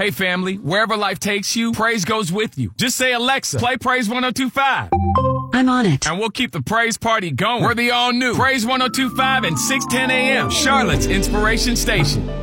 Hey family, wherever life takes you, praise goes with you. Just say, Alexa, play Praise 102.5. I'm on it. And we'll keep the praise party going. We're the all new Praise 102.5 and 610 a.m. Charlotte's Inspiration Station.